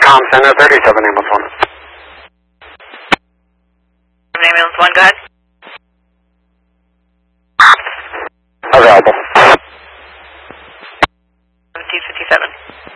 Com Center, 37 ambulance 1. Ambulance 1, go ahead.